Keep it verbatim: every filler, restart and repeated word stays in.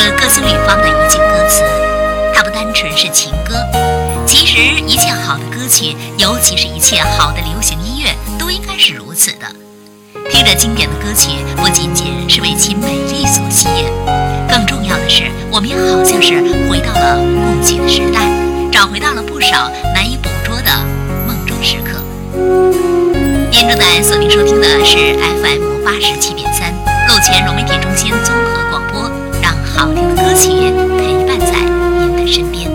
这各自律方的一句歌词，它不单纯是情歌。其实一切好的歌曲，尤其是一切好的流行音乐，都应该是如此的。听着经典的歌曲，不仅仅是为其美丽所吸引，更重要的是，我们也好像是回到了过去的时代，找回到了不少难以捕捉的梦中时刻。您正在锁定收听的是 F M 八十七点三陆泉融媒体中心综合广播，让好听的歌曲陪伴在您的身边。